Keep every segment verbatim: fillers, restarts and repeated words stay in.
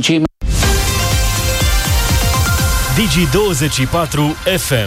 cei mai... Digi douăzeci și patru F M.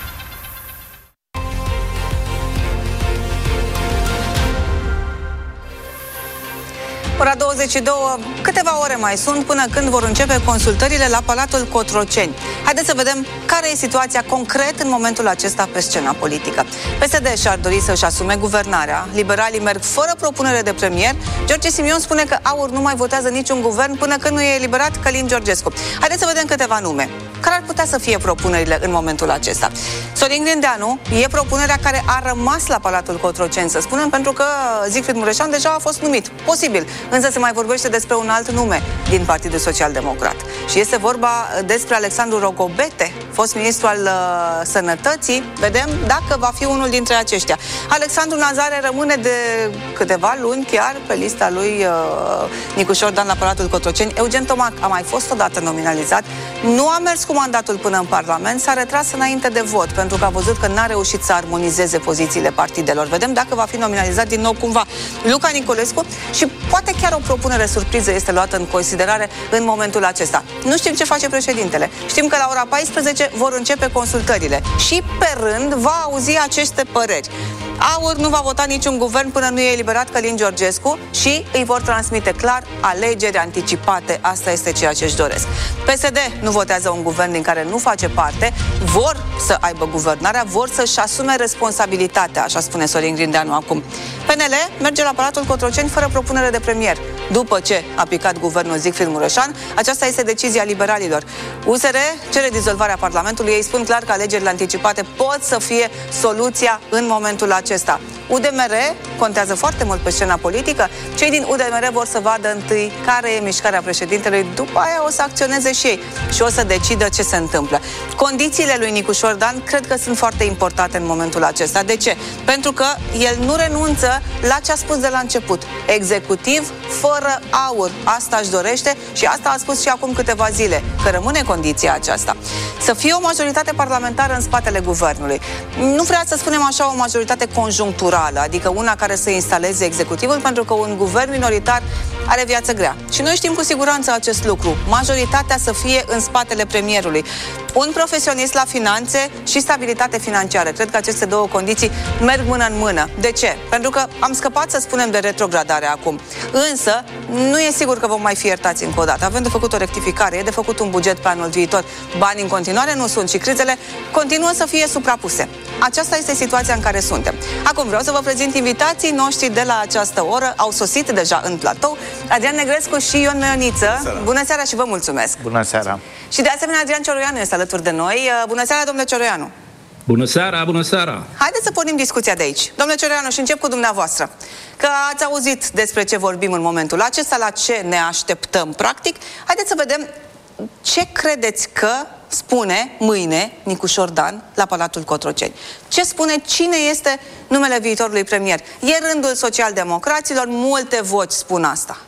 Ora douăzeci și două, câteva ore mai sunt până când vor începe consultările la Palatul Cotroceni. Haideți să vedem care e situația concret în momentul acesta pe scena politică. P S D și-ar dori să-și asume guvernarea. Liberalii merg fără propunere de premier. George Simion spune că AUR nu mai votează niciun guvern până când nu e eliberat Călin Georgescu. Haideți să vedem câteva nume. Care ar putea să fie propunerile în momentul acesta? Sorin Grindeanu e propunerea care a rămas la Palatul Cotroceni, să spunem, pentru că Siegfried Mureșan deja a fost numit. Posibil. Însă se mai vorbește despre un alt nume din Partidul Social Democrat. Și este vorba despre Alexandru Rogobete, fost ministru al uh, Sănătății. Vedem dacă va fi unul dintre aceștia. Alexandru Nazare rămâne de câteva luni chiar pe lista lui uh, Nicu Șordan la Palatul Cotroceni. Eugen Tomac a mai fost odată nominalizat. Nu a mers cu mandatul până în Parlament, s-a retras înainte de vot, pentru că a văzut că n-a reușit să armonizeze pozițiile partidelor. Vedem dacă va fi nominalizat din nou cumva Luca Niculescu și poate chiar o propunere surpriză este luată în considerare în momentul acesta. Nu știm ce face președintele. Știm că la ora paisprezece vor începe consultările și pe rând va auzi aceste păreri. AUR nu va vota niciun guvern până nu e eliberat Călin Georgescu și îi vor transmite clar alegeri anticipate. Asta este ceea ce își doresc. P S D nu votează un guvern din care nu face parte, vor să aibă guvernarea, vor să-și asume responsabilitatea, așa spune Sorin Grindeanu acum. P N L merge la Palatul Cotroceni fără propunere de premier. După ce a picat guvernul Siegfried Mureșan, aceasta este decizia liberalilor. U S R cere dizolvarea Parlamentului, ei spun clar că alegerile anticipate pot să fie soluția în momentul acesta. U D M R contează foarte mult pe scena politică. Cei din U D M R vor să vadă întâi care e mișcarea președintelui, după aia o să acționeze și ei și o să decidă ce se întâmplă. Condițiile lui Nicu Șordan cred că sunt foarte importante în momentul acesta. De ce? Pentru că el nu renunță la ce a spus de la început. Executiv fără AUR. Asta își dorește și asta a spus și acum câteva zile, că rămâne condiția aceasta. Să fie o majoritate parlamentară în spatele guvernului. Nu vrea să spunem așa o majoritate conjuncturală, adică una care să instaleze executivul, pentru că un guvern minoritar are viață grea. Și noi știm cu siguranță acest lucru. Majoritatea să fie în spatele premierului. Un profesionist la finanțe și stabilitate financiară. Cred că aceste două condiții merg mână în mână. De ce? Pentru că am scăpat, să spunem, de retrogradare acum. Însă, nu e sigur că vom mai fi iertați încă o dată. Avem de făcut o rectificare, e de făcut un buget pe anul viitor. Banii în continuare nu sunt și crizele continuă să fie suprapuse. Aceasta este situația în care suntem. Acum vreau să vă prezint invitații noștri de la această oră. Au sosit deja în platou Adrian Negrescu și Ion Meioniță. Bună, Bună seara și vă mulțumesc. Bună seara. Și de asemenea Adrian Cioroianu este alături de noi. Bună seara, domnule Cioroianu. Bună seara, bună seara. Haideți să pornim discuția de aici. Domnule Cioroianu, și încep cu dumneavoastră. Că ați auzit despre ce vorbim în momentul acesta, la ce ne așteptăm practic. Haideți să vedem ce credeți că spune mâine Nicu Șordan la Palatul Cotroceni. Ce spune, cine este numele viitorului premier? E rândul social-democraților, multe voci spun asta.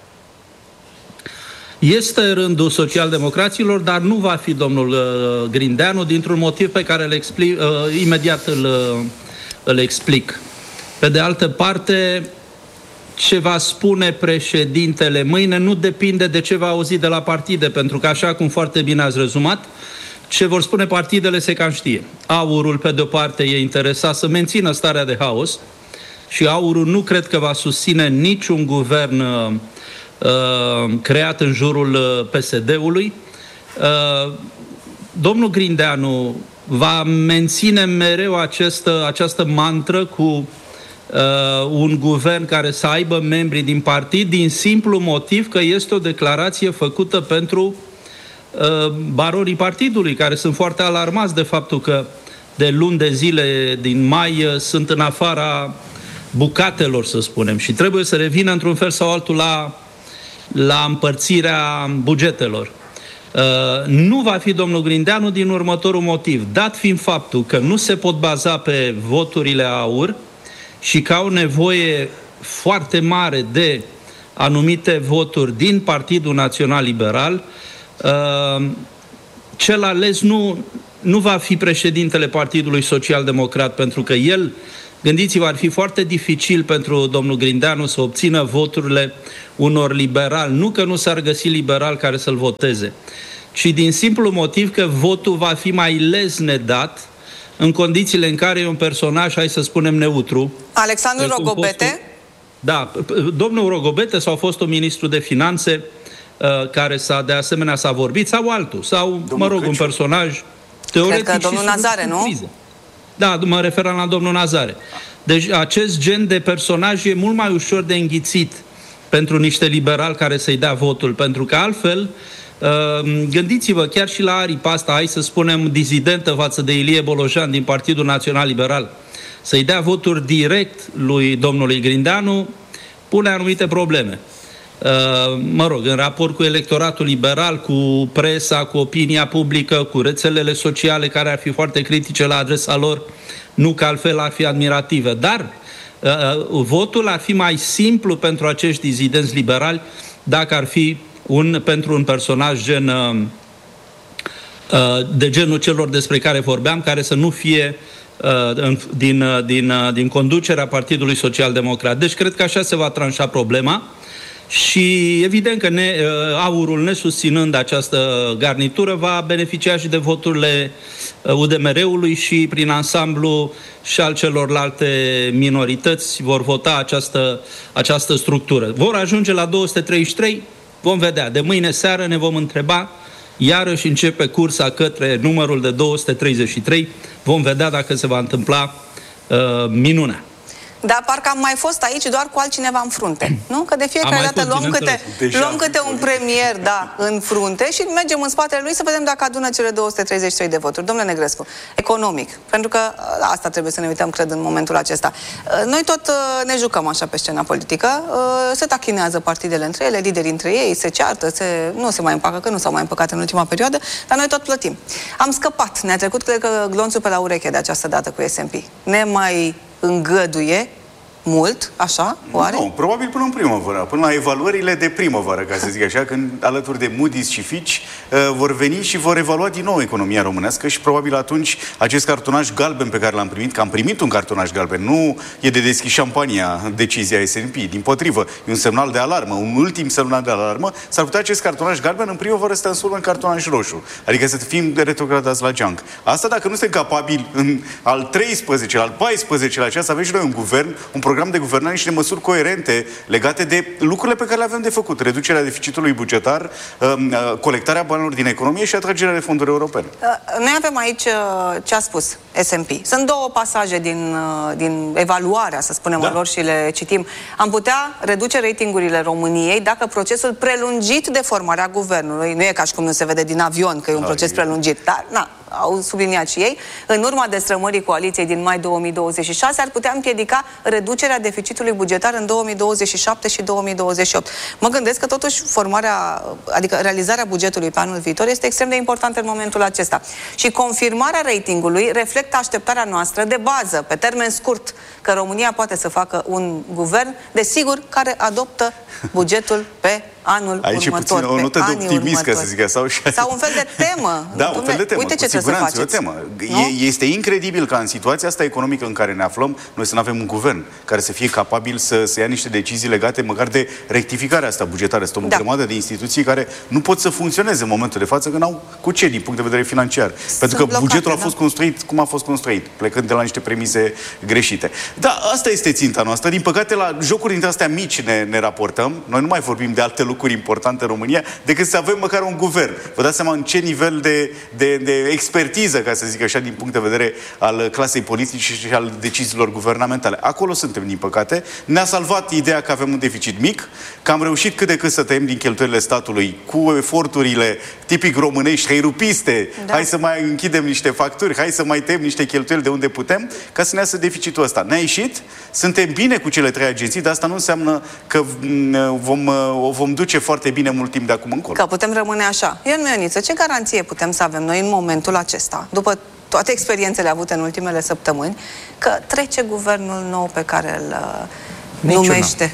Este rândul social-democraților, dar nu va fi domnul uh, Grindeanu, dintr-un motiv pe care îl explic, uh, imediat îl, uh, îl explic. Pe de altă parte, ce va spune președintele mâine nu depinde de ce va auzi de la partide, pentru că, așa cum foarte bine ați rezumat, ce vor spune partidele se cam știe. AUR-ul, pe de-o parte, e interesat să mențină starea de haos și AUR-ul nu cred că va susține niciun guvern uh, creat în jurul P S D-ului. Uh, domnul Grindeanu va menține mereu această, această mantră cu uh, un guvern care să aibă membri din partid, din simplu motiv că este o declarație făcută pentru uh, baronii partidului, care sunt foarte alarmați de faptul că de luni de zile din mai uh, sunt în afara bucatelor, să spunem, și trebuie să revină într-un fel sau altul la la împărțirea bugetelor. Uh, nu va fi domnul Grindeanu din următorul motiv. Dat fiind faptul că nu se pot baza pe voturile AUR și că au nevoie foarte mare de anumite voturi din Partidul Național Liberal, uh, cel ales nu, nu va fi președintele Partidului Social Democrat, pentru că el Gândiți-vă, ar fi foarte dificil pentru domnul Grindeanu să obțină voturile unor liberali. Nu că nu s-ar găsi liberal care să-l voteze, ci din simplu motiv că votul va fi mai lesne dat în condițiile în care e un personaj, hai să spunem, neutru. Alexandru Rogobete? Postul, da, domnul Rogobete sau fostul ministru de finanțe care s-a, de asemenea s-a vorbit, sau altul, sau, domnul mă rog, Crăciun. Un personaj teoretic. Cred că domnul Nazare, nu? Criză. Da, mă referam la domnul Nazare. Deci acest gen de personaj e mult mai ușor de înghițit pentru niște liberali care să-i dea votul, pentru că altfel, gândiți-vă, chiar și la aripa asta, hai să spunem, dizidentă față de Ilie Bolojan din Partidul Național Liberal, să-i dea voturi direct lui domnului Grindeanu, pune anumite probleme. Mă rog, în raport cu electoratul liberal, cu presa, cu opinia publică, cu rețelele sociale care ar fi foarte critice la adresa lor, nu că altfel ar fi admirative. Dar votul ar fi mai simplu pentru acești dizidenți liberali dacă ar fi un, pentru un personaj gen, de genul celor despre care vorbeam, care să nu fie din, din, din conducerea Partidului Social Democrat. Deci cred că așa se va tranșa problema. Și evident că ne, aurul, nesusținând această garnitură, va beneficia și de voturile U D M R-ului și prin ansamblu și al celorlalte minorități vor vota această, această structură. Vor ajunge la două sute treizeci și trei? Vom vedea. De mâine seară ne vom întreba, iarăși începe cursa către numărul de două sute treizeci și trei. Vom vedea dacă se va întâmpla uh, minunea. Dar parcă am mai fost aici doar cu altcineva în frunte, nu? Că de fiecare dată luăm câte, luăm câte un premier, da, în frunte și mergem în spatele lui să vedem dacă adună cele două sute treizeci și trei de voturi. Domnule Negrescu, economic, pentru că asta trebuie să ne uităm, cred, în momentul acesta. Noi tot ne jucăm așa pe scena politică, se tachinează partidele între ele, liderii între ei, se ceartă, se, nu se mai împacă, că nu s-au mai împăcat în ultima perioadă, dar noi tot plătim. Am scăpat, ne-a trecut, cred că, glonțul pe la ureche de această dată cu S and P. Ne mai îngăduie mult, așa, oare? Nu, probabil până în primăvară, până la evaluările de primăvară, ca să zic așa, când alături de Moody's și Fitch uh, vor veni și vor evalua din nou economia românească și probabil atunci acest cartonaj galben pe care l-am primit, că am primit un cartonaj galben, nu e de deschis șampania decizia S and P, dimpotrivă, e un semnal de alarmă, un ultim semnal de alarmă, s-ar putea acest cartonaj galben în primăvară să transformă în cartonaj roșu, adică să fim retrogradați la geanc. Asta dacă nu suntem capabili în al treisprezecelea, al paisprezecelea ceas să avem și noi un guvern, un program de guvernare și de măsuri coerente legate de lucrurile pe care le avem de făcut. Reducerea deficitului bugetar, colectarea banilor din economie și atragerea de fonduri europene. Noi avem aici ce a spus S and P. Sunt două pasaje din, din evaluarea, să spunem, da. lor și le citim. Am putea reduce ratingurile României dacă procesul prelungit de formare a guvernului, nu e ca și cum nu se vede din avion că e un da, proces e... prelungit, dar na, au subliniat și ei, în urma destrămării coaliției din mai două mii douăzeci și șase ar putea împiedica reducerea deficitului bugetar în două mii douăzeci și șapte și două mii douăzeci și opt. Mă gândesc că totuși formarea, adică realizarea bugetului pe anul viitor este extrem de importantă în momentul acesta. Și confirmarea ratingului reflectă așteptarea noastră de bază, pe termen scurt, că România poate să facă un guvern, desigur, care adoptă bugetul pe anul aici următor. Aici e puțin o notă de optimism, ca să zic sau, sau un fel de temă. Da, un fel de temă. Uite ce trebuie să faceți. O temă. E, este incredibil ca în situația asta economică în care ne aflăm, noi să nu avem un guvern care să fie capabil să, să ia niște decizii legate măcar de rectificarea asta bugetară. Sunt o da. grămadă de instituții care nu pot să funcționeze în momentul de față, că n-au cu ce din punct de vedere financiar. Sunt Pentru că blocate, bugetul a fost da. construit cum a fost construit, plecând de la niște premise greșite. Da, asta este ținta noastră. Din păcate, la jocuri dintre astea mici ne, ne raportăm. Noi nu mai vorbim de alte lucruri importante în România, decât să avem măcar un guvern. Vă dați seama în ce nivel de, de, de expertiză, ca să zic așa, din punct de vedere al clasei politice și al deciziilor guvernamentale. Acolo suntem, din păcate. Ne-a salvat ideea că avem un deficit mic, că am reușit cât de cât să tăiem din cheltuielile statului cu eforturile tipic românești, heirupiste, da. hai să mai închidem niște facturi, hai să mai tăiem niște cheltuieli de unde putem, ca să ne iasă deficitul ăsta. Ne-a ieșit, suntem bine cu cele trei agenții, dar asta nu înseamnă că vom, o vom duce foarte bine mult timp de acum încolo. Că putem rămâne așa. Ion Mioniță, ce garanție putem să avem noi în momentul acesta, după toate experiențele avute în ultimele săptămâni, că trece guvernul nou pe care îl Niciuna. numește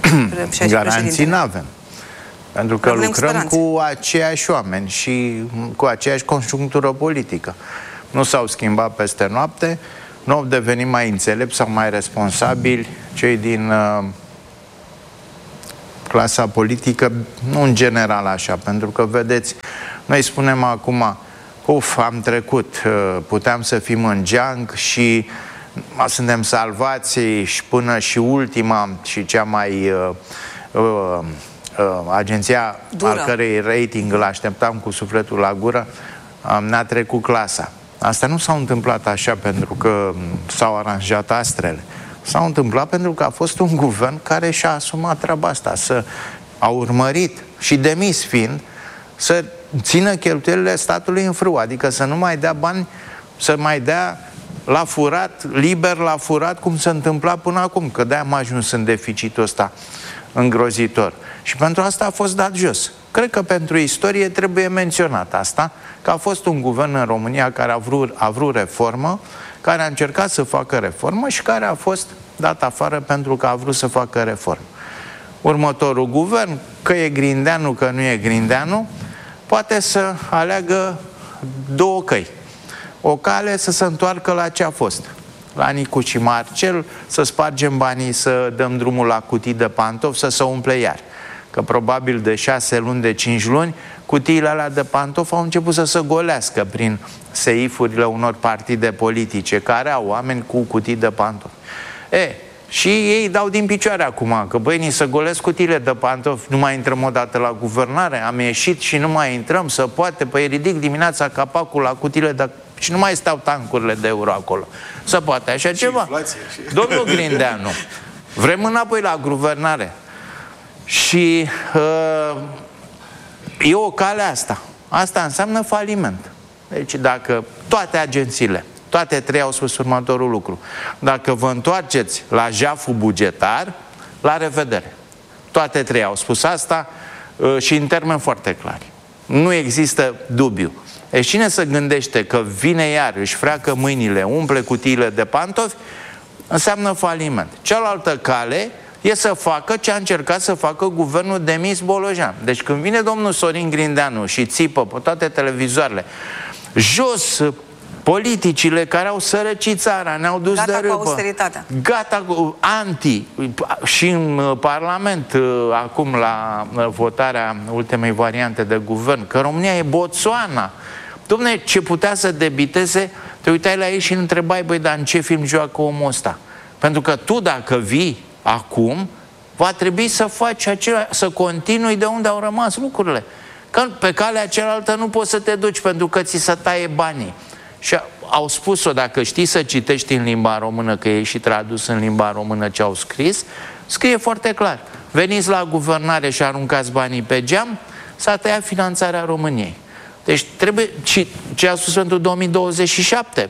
Garanții n-avem. Pentru că Rămânem lucrăm cu, cu aceiași oameni și cu aceeași conjunctură politică. Nu s-au schimbat peste noapte. nu au devenit mai înțelepți sau mai responsabili cei din uh, clasa politică, nu în general așa, pentru că, vedeți, noi spunem acum, uf, am trecut, puteam să fim în geanc și suntem salvați și până și ultima și cea mai uh, uh, uh, agenția Dură. al cărei rating îl așteptam cu sufletul la gură, uh, ne-a trecut clasa. Asta nu s-a întâmplat așa pentru că s-au aranjat astrele. S-a întâmplat pentru că a fost un guvern care și-a asumat treaba asta, să a urmărit și demis fiind, să țină cheltuielile statului în frâu, adică să nu mai dea bani, să mai dea la furat, liber la furat, cum se întâmpla până acum, că de-aia am ajuns în deficitul ăsta îngrozitor. Și pentru asta a fost dat jos. Cred că pentru istorie trebuie menționat asta, că a fost un guvern în România care a vrut, a vrut reformă, care a încercat să facă reformă și care a fost dat afară pentru că a vrut să facă reformă. Următorul guvern, că e Grindeanu, că nu e Grindeanu, poate să aleagă două căi. O cale să se întoarcă la ce a fost. La Nicu și Marcel, să spargem banii, să dăm drumul la cutii de pantofi, să se umple iar. Că probabil de șase luni, de cinci luni, cutiile alea de pantofi au început să se golească prin seifurile unor partide politice care au oameni cu cutii de pantofi. E, și ei dau din picioare acum, că băi, ni se golesc cutiile de pantofi, nu mai intrăm o dată la guvernare, am ieșit și nu mai intrăm, să poate, păi ridic dimineața capacul la cutiile de... și nu mai stau tancurile de euro acolo. Să poate așa și ceva. Inflație, și... Domnul Grindeanu, vrem înapoi la guvernare. Și uh, e o cale asta. Asta înseamnă faliment. Deci dacă toate agențiile, toate trei au spus următorul lucru: dacă vă întoarceți la jaful bugetar, la revedere. Toate trei au spus asta uh, și în termeni foarte clari. Nu există dubiu. Deci cine se gândește că vine iar, își freacă mâinile, umple cutiile de pantofi, înseamnă faliment. Cealaltă cale e să facă ce a încercat să facă guvernul Demis Bolojan. Deci când vine domnul Sorin Grindeanu și țipă pe toate televizoarele, jos politicile care au sărăcit țara, ne-au dus gata de râpă. Cu austeritatea. Gata cu anti. Și în Parlament, acum la votarea ultimei variante de guvern, că România e Botswana. Dom'le, ce putea să debiteze, te uitai la ei și îl întrebai, băi, dar în ce film joacă omul ăsta? Pentru că tu, dacă vii acum, va trebui să faci acela, să continui de unde au rămas lucrurile. Că pe calea cealaltă nu poți să te duci pentru că ți se taie banii. Și au spus-o, dacă știi să citești în limba română, că e și tradus în limba română ce au scris, scrie foarte clar: veniți la guvernare și aruncați banii pe geam, s-a tăiat finanțarea României. Deci trebuie, și ce a spus pentru două mii douăzeci și șapte,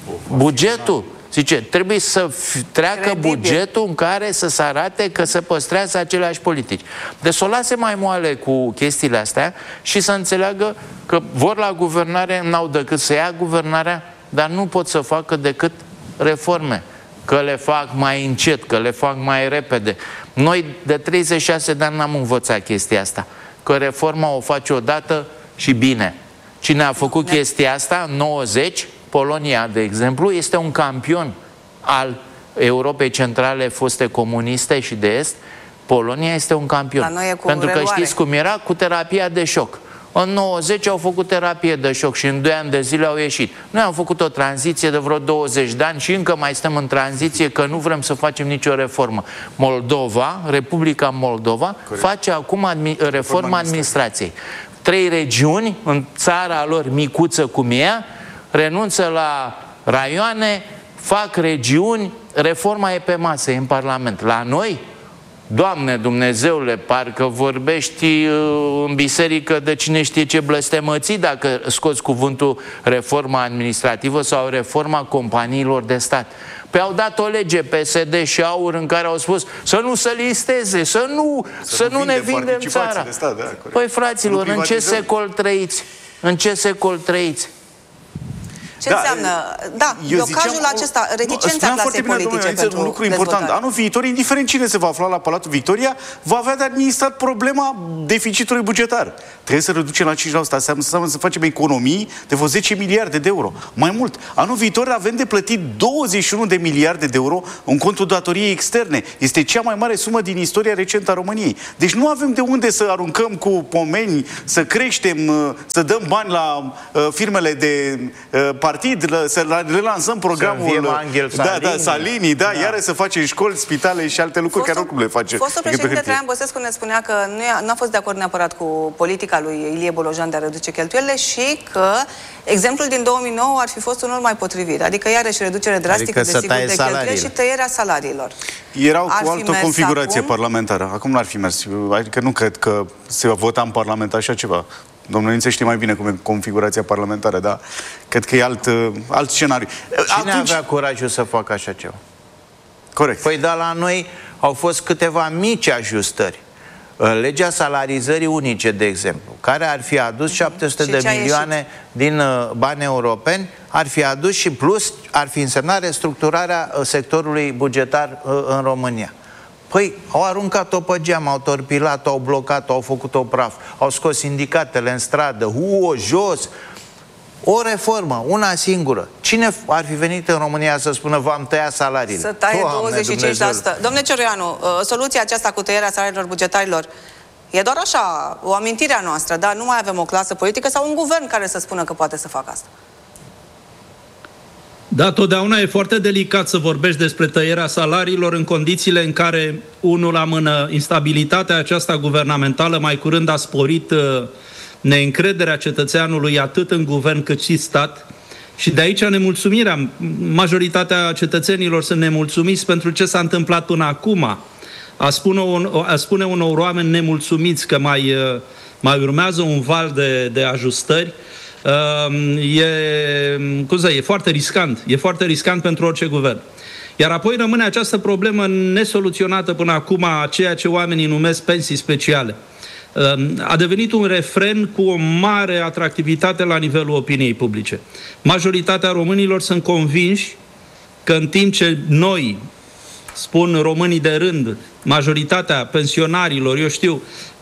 bugetul, zice, trebuie să treacă credibil bugetul în care să se arate că se păstrează aceleași politici. Deci să o lase mai moale cu chestiile astea și să înțeleagă că vor la guvernare, n-au decât să ia guvernarea, dar nu pot să facă decât reforme. Că le fac mai încet, că le fac mai repede. Noi de treizeci și șase de ani n-am învățat chestia asta. Că reforma o face odată și bine. Cine a făcut chestia asta în nouăzeci, Polonia, de exemplu, este un campion al Europei Centrale foste comuniste și de Est. Polonia este un campion. Pentru că știți cum era? Cu terapia de șoc. În nouăzeci au făcut terapie de șoc și în doi ani de zile au ieșit. Noi am făcut o tranziție de vreo douăzeci de ani și încă mai stăm în tranziție, că nu vrem să facem nicio reformă. Moldova, Republica Moldova, corect, face acum admi reforma administrației. Trei regiuni în țara lor micuță cum e, renunță la raioane, fac regiuni, reforma e pe masă, e în Parlament. La noi, Doamne Dumnezeule, parcă vorbești în biserică de cine știe ce blestemății dacă scoți cuvântul reforma administrativă sau reforma companiilor de stat. Păi au dat o lege P S D și AUR în care au spus să nu se listeze, să nu, să să nu, nu ne vindem țara. Stat, da, păi fraților, în ce secol trăiți? În ce secol trăiți? Ce da, înseamnă? Da, blocajul ziceam, acesta, reticența clasei politice bine, pentru un lucru important. Anul viitor, indiferent cine se va afla la Palatul Victoria, va avea de administrat problema deficitului bugetar. Trebuie să reducem la cinci la sută. Asta înseamnă să facem economii de vreo zece miliarde de euro. Mai mult, anul viitor avem de plătit douăzeci și unu de miliarde de euro în contul datoriei externe. Este cea mai mare sumă din istoria recentă a României. Deci nu avem de unde să aruncăm cu pomeni, să creștem, să dăm bani la uh, firmele de uh, partid, la, să relansăm programul da, Salini, da, Salini, da, da, iară să facem școli, spitale și alte lucruri care oricum le face. Fostul președinte Traian Băsescu ne spunea că nu a fost de acord neapărat cu politica lui Ilie Bolojan de a reduce cheltuielile și că exemplul din două mii nouă ar fi fost unul mai potrivit. Adică iarăși reducere drastică adică de sigur de cheltuieli și tăierea salariilor. Erau cu altă configurație acum? parlamentară. Acum nu ar fi mers. Adică nu cred că se vota în Parlament așa ceva. Domnul Nințe știe mai bine cum e configurația parlamentară, dar cred că e alt, alt scenariu. Cine Atunci... avea curajul să facă așa ceva? Corect. Păi da, la noi au fost câteva mici ajustări. Legea salarizării unice, de exemplu, care ar fi adus șapte sute de milioane din bani europeni, ar fi adus și plus ar fi însemnat restructurarea sectorului bugetar în România. Păi, au aruncat-o pe geam, au torpilat-o, au blocat-o, au făcut-o praf, au scos sindicatele în stradă, huo, jos. O reformă, una singură. Cine ar fi venit în România să spună v-am tăiat salariile? Să taie douăzeci și cinci la sută. Domnule Cioroianu, soluția aceasta cu tăierea salariilor bugetarilor e doar așa, o amintire a noastră, dar nu mai avem o clasă politică sau un guvern care să spună că poate să facă asta. Da, totdeauna e foarte delicat să vorbești despre tăierea salariilor în condițiile în care, unul la mână, instabilitatea aceasta guvernamentală mai curând a sporit uh, neîncrederea cetățeanului atât în guvern cât și stat și de aici nemulțumirea. Majoritatea cetățenilor sunt nemulțumiți pentru ce s-a întâmplat până acum. A spune, un, a spune unor oameni nemulțumiți că mai, uh, mai urmează un val de, de ajustări e, cum să, e foarte riscant. E foarte riscant pentru orice guvern. Iar apoi rămâne această problemă nesoluționată până acum a ceea ce oamenii numesc pensii speciale. A devenit un refren cu o mare atractivitate la nivelul opiniei publice. Majoritatea românilor sunt convinși că în timp ce noi, spun românii de rând, majoritatea pensionarilor, eu știu,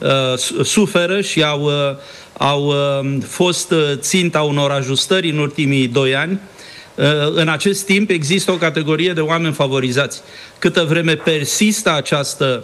suferă și au, au fost ținta unor ajustări în ultimii doi ani, în acest timp există o categorie de oameni favorizați. Câtă vreme persistă această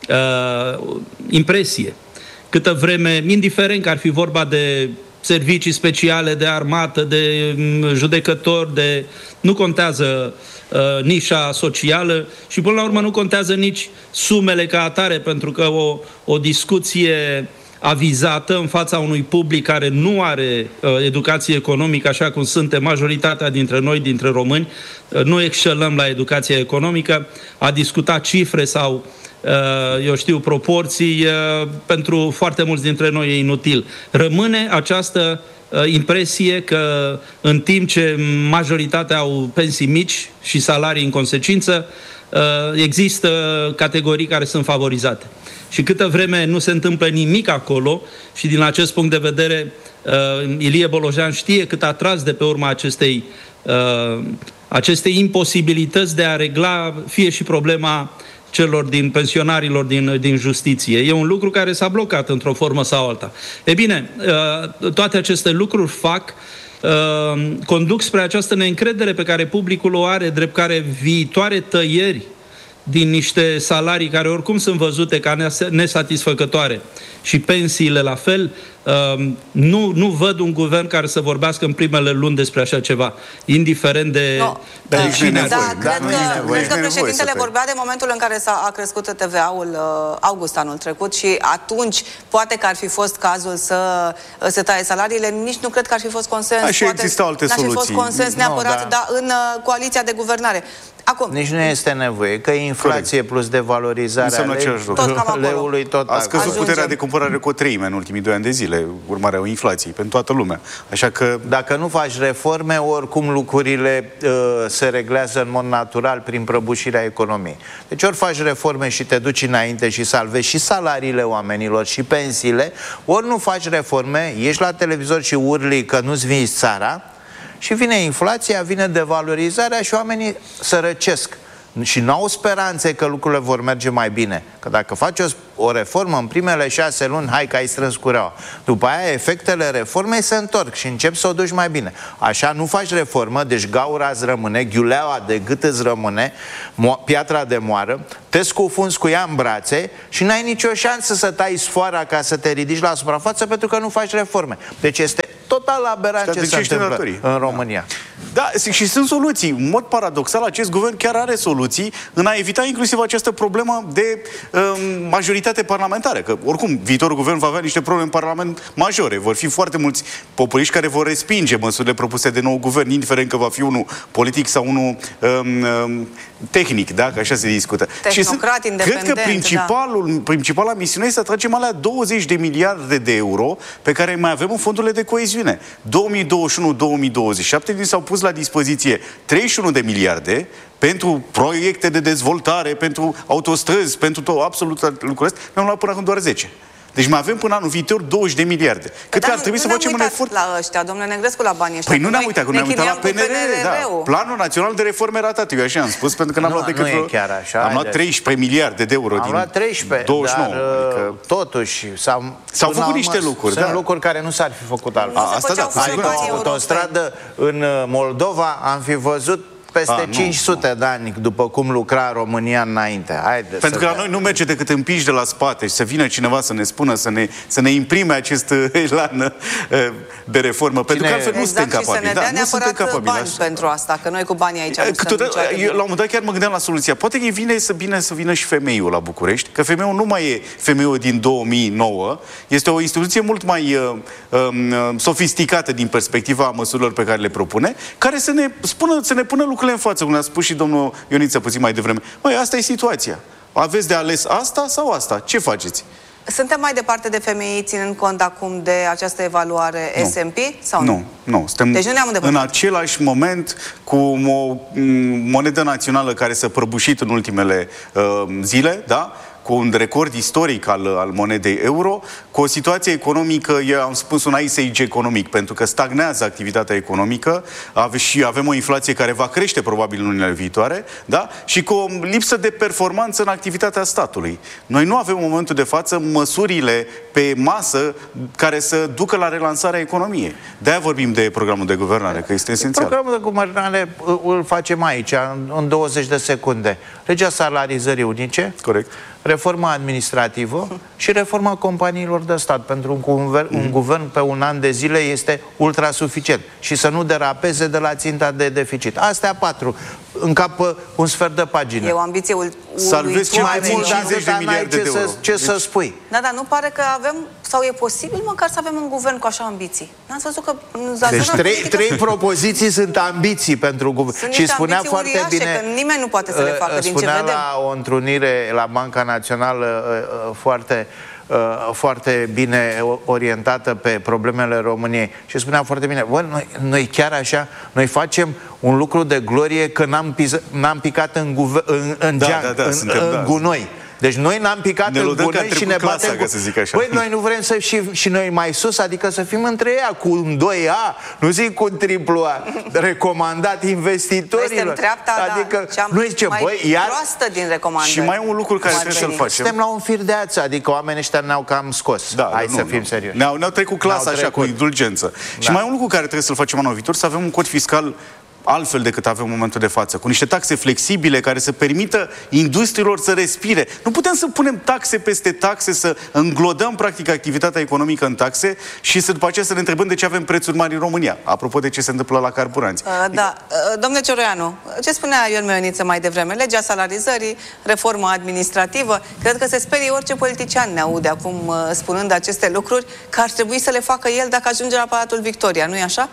uh, impresie, câtă vreme, indiferent că ar fi vorba de servicii speciale, de armată, de judecători, de... nu contează uh, nișa socială și până la urmă nu contează nici sumele ca atare, pentru că o, o discuție avizată în fața unui public care nu are uh, educație economică, așa cum suntem majoritatea dintre noi, dintre români, uh, nu excelăm la educația economică, a discuta cifre sau uh, eu știu, proporții, uh, pentru foarte mulți dintre noi e inutil. Rămâne această uh, impresie că în timp ce majoritatea au pensii mici și salarii în consecință, uh, există categorii care sunt favorizate. Și câtă vreme nu se întâmplă nimic acolo și din acest punct de vedere uh, Ilie Bolojan știe cât a tras de pe urma acestei, uh, acestei imposibilități de a regla fie și problema celor din pensionarilor din, din justiție. E un lucru care s-a blocat într-o formă sau alta. E bine, uh, toate aceste lucruri fac uh, conduc spre această neîncredere pe care publicul o are, drept care viitoare tăieri din niște salarii care oricum sunt văzute ca nesatisfăcătoare și pensiile la fel, nu, nu văd un guvern care să vorbească în primele luni despre așa ceva, indiferent de, no, de da, cine da, da, cred, că, cred că președintele vorbea de momentul în care s-a a crescut T V A-ul uh, august anul trecut și atunci poate că ar fi fost cazul să uh, se taie salariile, nici nu cred că ar fi fost consens. Așa poate existau alte n-ar fi soluții. fost consens neapărat, no, da. dar în uh, coaliția de guvernare. Acum, nici nu este nevoie, că inflație corect. Plus devalorizarea leului tot a scăzut Ajungem. puterea de cumpărare cu o treime în ultimii doi ani de zile, urmarea inflației, pentru toată lumea. Așa că... Dacă nu faci reforme, oricum lucrurile uh, se reglează în mod natural prin prăbușirea economiei. Deci ori faci reforme și te duci înainte și salvezi și salariile oamenilor și pensiile, ori nu faci reforme, ieși la televizor și urli că nu-ți vinzi țara Și vine inflația, vine devalorizarea și oamenii sărăcesc. Și n-au speranțe că lucrurile vor merge mai bine. Că dacă faci o, o reformă în primele șase luni, hai că ai strâns cureaua. După aia efectele reformei se întorc și începi să o duci mai bine. Așa nu faci reformă, deci gaura îți rămâne, ghiuleaua de gât îți rămâne, piatra de moară, te scufunzi cu ea în brațe și n-ai nicio șansă să tai sfoara ca să te ridici la suprafață pentru că nu faci reforme. Deci este total aberant ce se întâmplă în România. Da, și sunt soluții. În mod paradoxal, acest guvern chiar are soluții în a evita inclusiv această problemă de um, majoritate parlamentară. Că, oricum, viitorul guvern va avea niște probleme în Parlament majore. Vor fi foarte mulți populiști care vor respinge măsurile propuse de nou guvern, indiferent că va fi unul politic sau unul um, um, tehnic, da? Că așa se discută. Tehnocrat, independent, cred că principalul, da. principala misiune este să atragem alea douăzeci de miliarde de euro pe care mai avem în fondurile de coeziune. două mii douăzeci și unu două mii douăzeci și șapte ni s-au pus la dispoziție treizeci și unu de miliarde pentru proiecte de dezvoltare, pentru autostrăzi, pentru tot, absolut lucrurile astea. Ne-am luat până acum doar zece. Deci mai avem până anul viitor douăzeci de miliarde. Cred că ar trebui să facem un efort. La ăștia, domnule Negrescu, la banii ăștia. Păi nu ne-am uitat, că ne-am uitat la P N R, da. Planul Național de Reforme ratate. Eu așa am spus, pentru că n-am luat decât... Nu e chiar așa. Am luat treisprezece miliarde de euro am din luat treisprezece, douăzeci și nouă. Dar adică... totuși s-au făcut niște lucruri. Sunt da. lucruri care nu s-ar fi făcut altfel. Asta da. Adică o autostradă în Moldova am fi văzut peste A, cinci sute de ani după cum lucra România înainte. Haide Pentru că la noi nu merge decât împiși de la spate și să vină cineva să ne spună, să ne, să ne imprime acest elan de reformă. Cine... Pentru că altfel nu suntem capabili. Și să ne dea da, neapărat bani pentru asta, că noi cu banii aici nu suntem niciodată. Eu la un moment dat chiar mă gândeam la soluția. Poate că e bine să, bine să vină și femeiul la București, că femeiul nu mai e femeiul din două mii nouă, este o instituție mult mai uh, um, sofisticată din perspectiva măsurilor pe care le propune, care să ne spună, să ne pună lucrurile în față, cum ne-a spus și domnul Ioniță puțin mai devreme. Măi, asta e situația. Aveți de ales asta sau asta? Ce faceți? Suntem mai departe de femei, ținând cont acum de această evaluare nu. S and P? Sau nu? Nu, nu. Suntem deci nu ne-am în același moment cu o monedă națională care s-a prăbușit în ultimele uh, zile, da? Cu un record istoric al, al monedei euro, cu o situație economică, eu am spus un ice age economic, pentru că stagnează activitatea economică ave, și avem o inflație care va crește probabil în lunile viitoare, da? Și cu o lipsă de performanță în activitatea statului. Noi nu avem în momentul de față măsurile pe masă care să ducă la relansarea economiei. De-aia vorbim de programul de guvernare, că este esențial. Programul de guvernare îl facem aici, în douăzeci de secunde. Legea salarizării unice. Corect. Reforma administrativă și reforma companiilor de stat. Pentru un guvern, un guvern pe un an de zile este ultra suficient. Și să nu derapeze de la ținta de deficit. Astea patru. Încapă un sfert de pagină. E o ambiție uluitoare. Salvezi mai mult cincizeci de miliarde de euro. Ce să spui? Da, dar nu pare că avem, sau e posibil măcar să avem un guvern cu așa ambiții. N-ați văzut că... Deci trei, trei propoziții sunt ambiții pentru guvern. Și spunea foarte uriașe, bine... că nimeni nu poate să le facă din ce vedem. Spunea la o întrunire la Banca Națională foarte... foarte bine orientată pe problemele României și spunea foarte bine, bă, noi, noi chiar așa, noi facem un lucru de glorie că n-am, n-am picat în, guve, în, în da, geanc, da, da, în, suntem, în da. gunoi. Deci noi n-am picat ne în gunoi și ne clasa, batem cu... să zic așa. Băi, noi nu vrem să și, și noi mai sus, adică să fim între ea cu un doi A, nu zic cu un triplu A, recomandat investitorilor. Noi treapta, adică, da, nu zice, mai băi, iar... proastă din recomandări. Și mai un lucru care trebuie să-l facem. Suntem la un fir de ață, adică oamenii ăștia ne-au cam scos. Da, Hai nu, să nu. fim serioși. Ne-au, ne-au trecut clasa așa, cu indulgență. Da. Și mai un lucru care trebuie să-l facem anul viitor, să avem un cod fiscal altfel decât avem în momentul de față, cu niște taxe flexibile care să permită industriilor să respire. Nu putem să punem taxe peste taxe, să înglodăm practic activitatea economică în taxe și să după aceea să ne întrebăm de ce avem prețuri mari în România. Apropo de ce se întâmplă la carburanți. Uh, da. Uh, domnule Cioroianu, ce spunea Ion Meioniță mai devreme? Legea salarizării, reforma administrativă. Cred că se sperie orice politician ne aude acum uh, spunând aceste lucruri, că ar trebui să le facă el dacă ajunge la Palatul Victoria. Nu-i așa?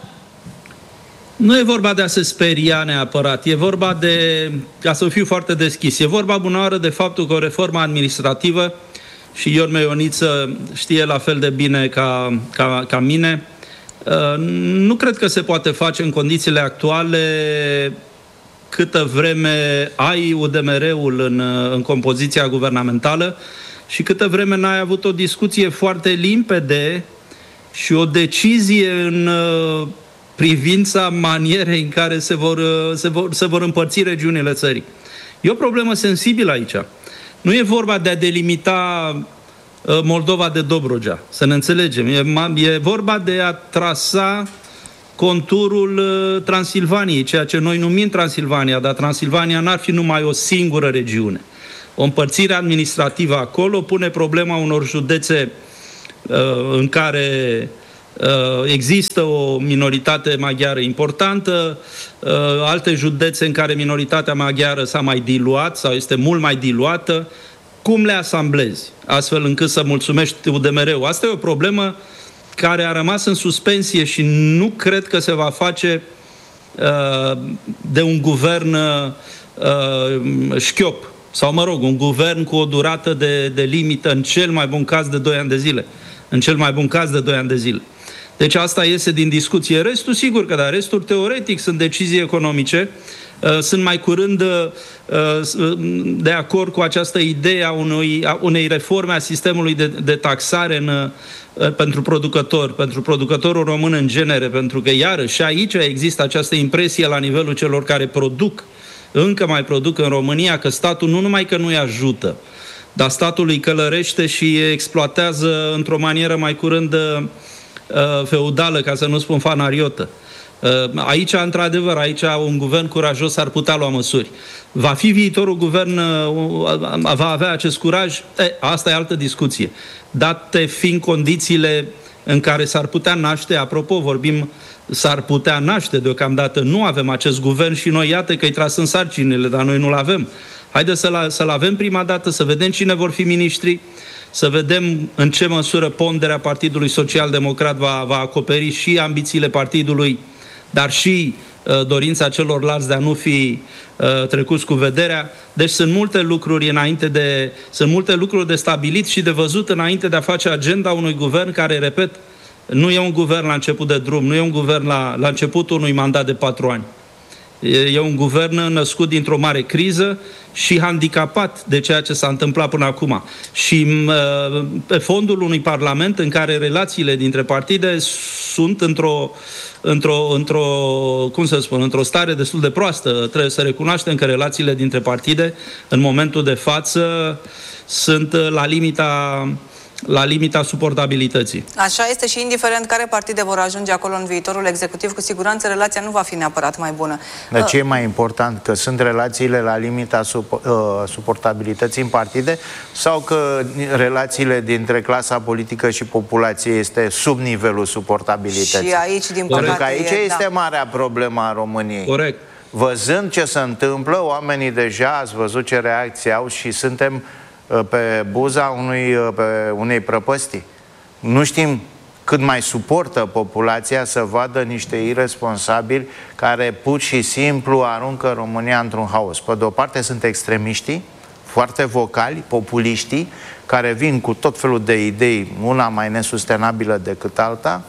Nu e vorba de a se speria neapărat, e vorba de, ca să fiu foarte deschis, e vorba bunăoară de faptul că o reformă administrativă, și Ion Meioniță știe la fel de bine ca, ca, ca mine, nu cred că se poate face în condițiile actuale câtă vreme ai U D M R-ul în, în compoziția guvernamentală și câtă vreme n-ai avut o discuție foarte limpede și o decizie în privința manierei în care se vor, se vor, se vor împărți regiunile țării. E o problemă sensibilă aici. Nu e vorba de a delimita Moldova de Dobrogea, să ne înțelegem. E, e vorba de a trasa conturul Transilvaniei, ceea ce noi numim Transilvania, dar Transilvania n-ar fi numai o singură regiune. O împărțire administrativă acolo pune problema unor județe uh, în care uh, există o minoritate maghiară importantă, uh, alte județe în care minoritatea maghiară s-a mai diluat sau este mult mai diluată. Cum le asamblezi, astfel încât să mulțumești U D M R-ul? Asta e o problemă care a rămas în suspensie și nu cred că se va face uh, de un guvern uh, șchiop. Sau, mă rog, un guvern cu o durată de, de limită, în cel mai bun caz de doi ani de zile. În cel mai bun caz de doi ani de zile. Deci asta iese din discuție. Restul, sigur că da, restul teoretic sunt decizii economice. Sunt mai curând de acord cu această idee a unui, a unei reforme a sistemului de, de taxare în, pentru producători, pentru producătorul român în genere, pentru că, iarăși, aici există această impresie la nivelul celor care produc, încă mai produc în România, că statul nu numai că nu îi ajută, dar statul îi călărește și îi exploatează într-o manieră mai curând uh, feudală, ca să nu spun fanariotă. Uh, aici, într-adevăr, aici un guvern curajos ar putea lua măsuri. Va fi viitorul guvern, uh, va avea acest curaj? E, asta e altă discuție. Date fiind condițiile în care s-ar putea naște, apropo, vorbim, s-ar putea naște deocamdată, nu avem acest guvern și noi, iată că îi trasăm sarcinile, dar noi nu-l avem. Haideți să-l, să-l avem prima dată, să vedem cine vor fi miniștri, să vedem în ce măsură ponderea Partidului Social-Democrat va, va acoperi și ambițiile partidului, dar și uh, dorința celorlalți de a nu fi uh, trecuți cu vederea. Deci sunt multe lucruri înainte de, sunt multe lucruri de stabilit și de văzut înainte de a face agenda unui guvern care, repet, nu e un guvern la început de drum, nu e un guvern la, la începutul unui mandat de patru ani. E, e un guvern născut dintr-o mare criză și handicapat de ceea ce s-a întâmplat până acum. Și uh, pe fondul unui parlament în care relațiile dintre partide sunt într-o, într-o, într-o, cum să spun, într-o stare destul de proastă. Trebuie să recunoaștem că relațiile dintre partide în momentul de față sunt la limita la limita suportabilității. Așa este și indiferent care partide vor ajunge acolo în viitorul executiv, cu siguranță relația nu va fi neapărat mai bună. Dar ce e mai important? Că sunt relațiile la limita supo- uh, suportabilității în partide sau că relațiile dintre clasa politică și populație este sub nivelul suportabilității? Și aici, din păcate, Pentru că aici e, este da. marea problemă a României. Corect. Văzând ce se întâmplă, oamenii deja, ați văzut ce reacții au și suntem pe buza unui, pe unei prăpăstii. Nu știm cât mai suportă populația să vadă niște irresponsabili care pur și simplu aruncă România într-un haos. Pe de o parte sunt extremiștii, foarte vocali, populiștii, care vin cu tot felul de idei, una mai nesustenabilă decât alta,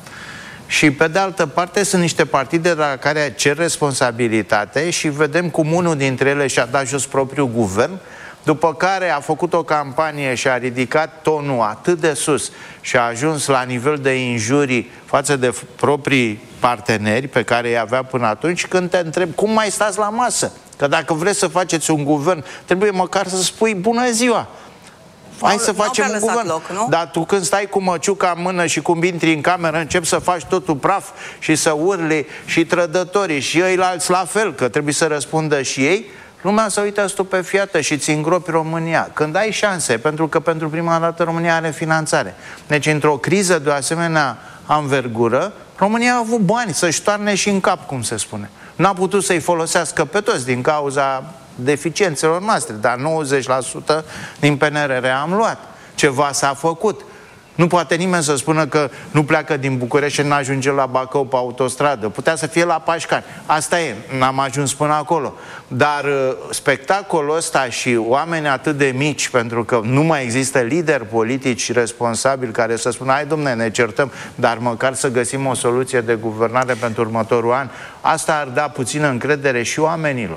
și pe de altă parte sunt niște partide la care cer responsabilitate și vedem cum unul dintre ele și-a dat jos propriul guvern, după care a făcut o campanie și a ridicat tonul atât de sus și a ajuns la nivel de injurii față de proprii parteneri pe care îi avea până atunci, când te întreb cum mai stați la masă. Că dacă vreți să faceți un guvern, trebuie măcar să spui bună ziua. Hai să facem un guvern. Loc, nu? Dar tu când stai cu măciuca în mână și cum intri în cameră, începi să faci totul praf și să urli și trădătorii și ăilalți la fel, că trebuie să răspundă și ei, lumea se uită stupefiată și ți îngropi România. Când ai șanse, pentru că pentru prima dată România are finanțare. Deci într-o criză de o asemenea anvergură, România a avut bani să-și toarne și în cap, cum se spune. N-a putut să-i folosească pe toți din cauza deficiențelor noastre, dar nouăzeci la sută din P N R R am luat. Ceva s-a făcut. Nu poate nimeni să spună că nu pleacă din București și nu ajunge la Bacău pe autostradă. Putea să fie la Pașcani. Asta e, n-am ajuns până acolo. Dar uh, spectacolul ăsta și oameni atât de mici, pentru că nu mai există lideri politici responsabili care să spună, hai dom'le, ne certăm, dar măcar să găsim o soluție de guvernare pentru următorul an, asta ar da puțină încredere și oamenilor.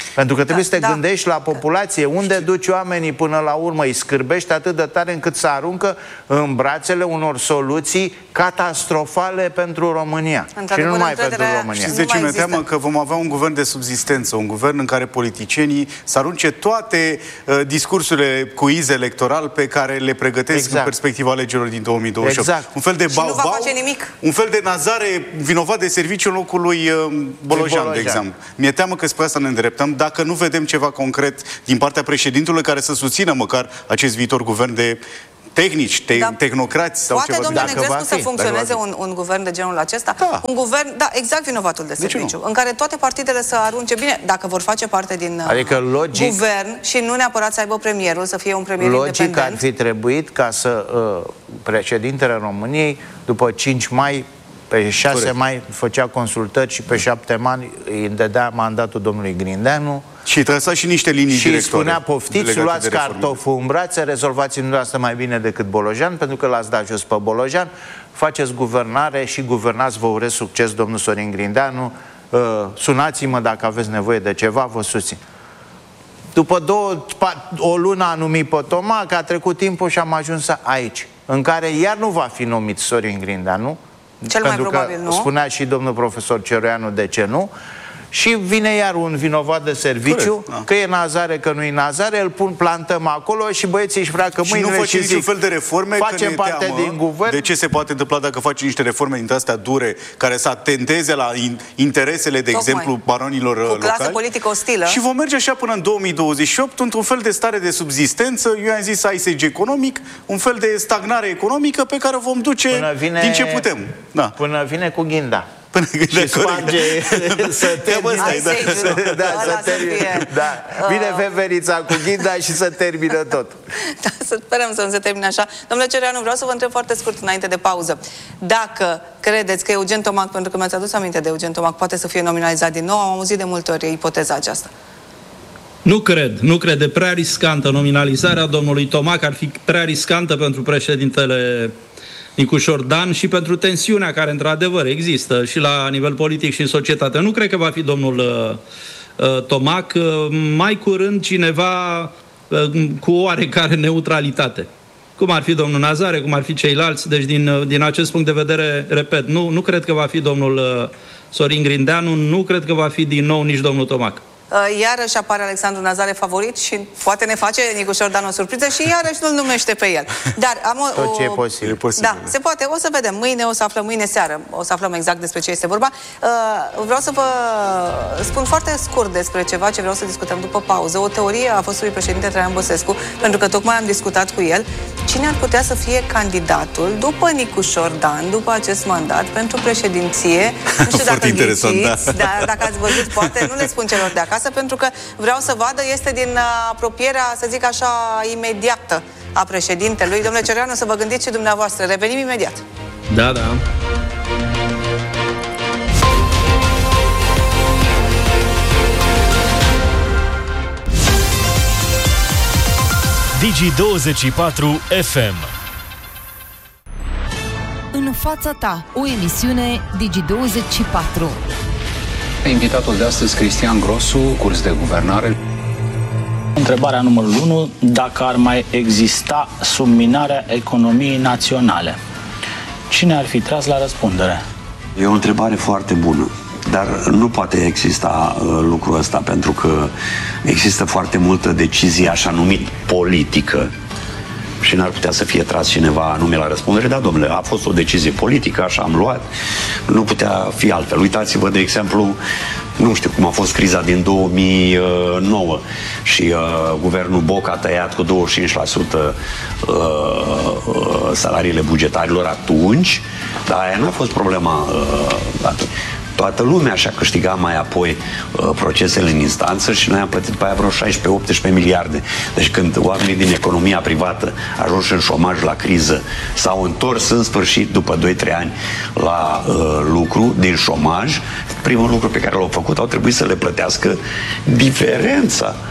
Pentru că trebuie da, să te da. gândești la populație, unde Știu. duci oamenii până la urmă, îi scârbești atât de tare încât să aruncă în brațele unor soluții catastrofale pentru România. Și nu numai pentru România. Știți de ce mi-e teamă? Că vom avea un guvern de subzistență, un guvern în care politicienii să arunce toate uh, discursurile cu iz electoral pe care le pregătesc exact. în perspectiva alegerilor din două mii douăzeci și opt. Exact. Un fel de bau, nu va face nimic. Un fel de Nazare vinovat de serviciu în locul lui uh, Bolojan, Bolojan, de exemplu. Mi-e teamă că spre asta ne îndreptăm dacă nu vedem ceva concret din partea președintelui care să susțină măcar acest viitor guvern de tehnici, te da. tehnocrați sau poate, ceva. Poate, domnule Negrescu, să funcționeze un, un guvern de genul acesta? Da. Un guvern, da, exact vinovatul de serviciu, în care toate partidele să arunce bine, dacă vor face parte din adică logic, guvern și nu neapărat să aibă premierul, să fie un premier logic independent. Logic ar fi trebuit ca să uh, președintele României, după cinci mai, pe șase Corect. mai făcea consultări și pe șapte mai îi dădea mandatul domnului Grindeanu. Și trăsa și niște linii și directoare. Și spunea, poftiți, luați cartoful în brațe, rezolvați dumneavoastră mai bine decât Bolojan, pentru că l-ați dat jos pe Bolojan, faceți guvernare și guvernați, vă urez succes, domnul Sorin Grindeanu, uh, sunați-mă dacă aveți nevoie de ceva, vă susțin. După două, o lună a numit pe Tomac, a trecut timpul și am ajuns aici, în care iar nu va fi numit Sorin Grindeanu, Cel pentru mai probabil, că nu? spunea și domnul profesor Ceroianu de ce nu. Și vine iar un vinovat de serviciu, Corect, da. că e Nazare, că nu e Nazare, îl pun, plantăm acolo și băieții își freacă mâinile și, nu face zic, niciun fel de reforme, facem parte teamă din guvern. De ce se poate întâmpla dacă faci niște reforme dintre astea dure, care să atenteze la in interesele, de Tocmai. exemplu, baronilor cu locali? clasă politică ostilă. Și vom merge așa până în două mii douăzeci și opt, într-un fel de stare de subzistență, eu am zis I S G economic, un fel de stagnare economică pe care o vom duce vine, din ce putem. Da. Până vine cu ghinda. Până și sparge să termine, da, să, da, să termine, da. Vine veverița cu ghinda și să termină tot. Da, să sperăm să nu se termine așa. Domnule Cereanu, vreau să vă întreb foarte scurt înainte de pauză. Dacă credeți că Eugen Tomac, pentru că mi-ați adus aminte de Eugen Tomac, poate să fie nominalizat din nou, am auzit de multe ori ipoteza aceasta. Nu cred, nu cred. E prea riscantă nominalizarea domnului Tomac, ar fi prea riscantă pentru președintele Nicușor Dan și pentru tensiunea care într-adevăr există și la nivel politic și în societate. Nu cred că va fi domnul uh, uh, Tomac, uh, mai curând cineva uh, cu oarecare neutralitate. Cum ar fi domnul Nazare, cum ar fi ceilalți. Deci din, uh, din acest punct de vedere, repet, nu, nu cred că va fi domnul uh, Sorin Grindeanu, nu cred că va fi din nou nici domnul Tomac. Iarăși apare Alexandru Nazare favorit și poate ne face Nicușor Dan o surpriză și iarăși nu-l numește pe el. Dar am o, Tot ce e posibil. E posibil. Da, se poate. O să vedem. Mâine o să aflăm, mâine seară, o să aflăm exact despre ce este vorba. Vreau să vă spun foarte scurt despre ceva ce vreau să discutăm după pauză. O teorie a fostului președinte Traian Băsescu, pentru că tocmai am discutat cu el. Cine ar putea să fie candidatul după Nicușor Dan, după acest mandat, pentru președinție? Nu știu dacă interesant, da. Dar dacă ați văzut, poate nu le spun celor de acasă, pentru că vreau să vadă, este din apropierea, să zic așa, imediată a președintelui. Domnule Cereanu, să vă gândiți și dumneavoastră. Revenim imediat. Da, da. Digi douăzeci și patru F M. În fața ta, o emisiune Digi douăzeci și patru. Invitatul de astăzi, Cristian Grosu, curs de guvernare. Întrebarea numărul unu, dacă ar mai exista subminarea economiei naționale, cine ar fi tras la răspundere? E o întrebare foarte bună, dar nu poate exista uh, lucrul ăsta, pentru că există foarte multă decizie așa numit politică și n-ar putea să fie tras cineva anume la răspundere. Da, domnule, a fost o decizie politică, așa am luat, nu putea fi altfel. Uitați-vă, de exemplu, nu știu cum a fost criza din două mii nouă și uh, guvernul Boc a tăiat cu douăzeci și cinci la sută uh, uh, salariile bugetarilor atunci, dar aia n-a fost problema uh, atunci. Toată lumea și-a câștigat mai apoi uh, procesele în instanță și noi am plătit pe aia vreo șaisprezece optsprezece miliarde. Deci când oamenii din economia privată ajunși în șomaj la criză s-au întors în sfârșit după doi trei ani la uh, lucru din șomaj, primul lucru pe care l-au făcut au trebuit să le plătească diferența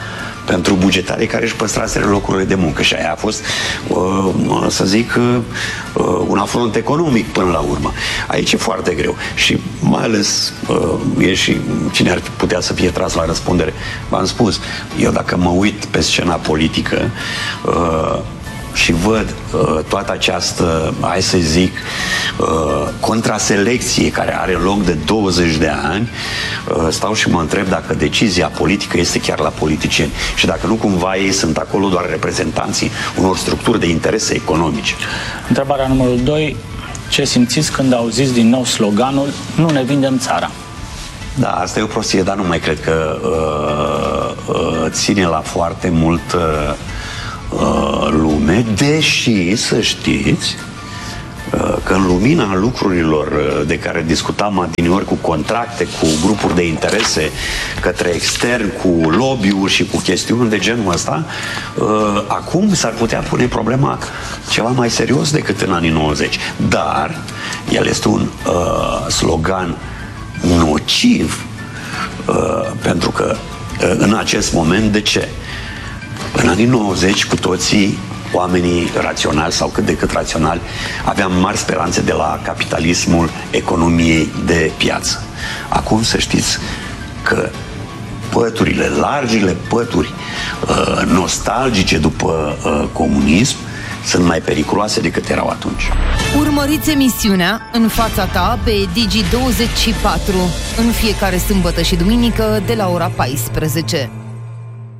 pentru bugetarii care își păstraseră locurile de muncă. Și aia a fost, să zic, un afront economic până la urmă. Aici e foarte greu. Și mai ales e și cine ar putea să fie tras la răspundere. V-am spus, eu dacă mă uit pe scena politică și văd uh, toată această, hai să zic, uh, contraselecție care are loc de douăzeci de ani, uh, stau și mă întreb dacă decizia politică este chiar la politicieni și dacă nu cumva ei sunt acolo doar reprezentanții unor structuri de interese economice. Întrebarea numărul doi. Ce simțiți când auziți din nou sloganul "Nu ne vindem țara"? Da, asta e o prostie, dar nu mai cred că uh, uh, ține la foarte mult uh, lume, deși să știți că în lumina lucrurilor de care discutam adineori, cu contracte, cu grupuri de interese către extern, cu lobby-uri și cu chestiuni de genul ăsta, acum s-ar putea pune problema ceva mai serios decât în anii nouăzeci. Dar el este un uh, slogan nociv uh, pentru că uh, în acest moment, de ce? În anii nouăzeci, cu toții, oamenii raționali sau cât de cât raționali, aveam mari speranțe de la capitalismul economiei de piață. Acum să știți că păturile, largile pături uh, nostalgice după uh, comunism sunt mai periculoase decât erau atunci. Urmăriți emisiunea În fața ta pe Digi douăzeci și patru în fiecare sâmbătă și duminică de la ora paisprezece.